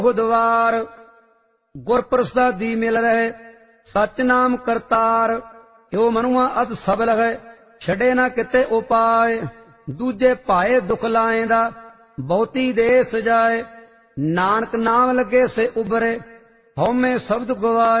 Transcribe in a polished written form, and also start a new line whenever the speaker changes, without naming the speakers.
द्वार। गुर प्रसादी मिल रहे सच नाम करतार। यो मनुआ अत सबल है छड़े ना किते उपाय। दूजे पाए दुख लाएंदा बहुती देश जाए। नानक नाम लगे से उबरे हौमे शब्द गवाए।